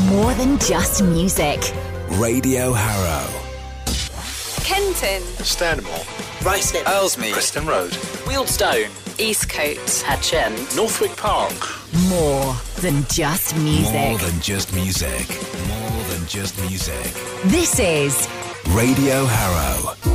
more than just music. Radio Harrow. Kenton, Stanmore, Ruislip, Aylesmead, Preston Road, Wealdstone, Eastcote, Hatchend, Northwick Park. More than just music. More than just music. More than just music. This is Radio Harrow.